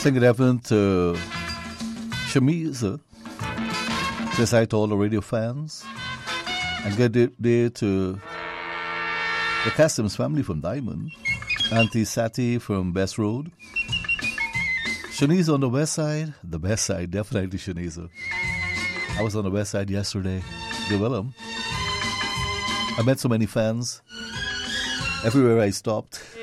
Saying good afternoon to Shamiza. Says hi to all the radio fans. And good day to the Customs family from Diamond. Auntie Sati from Best Road. Shaniza on the west side. The best side, definitely Shaniza. I was on the west side yesterday. Develop. I met so many fans everywhere I stopped.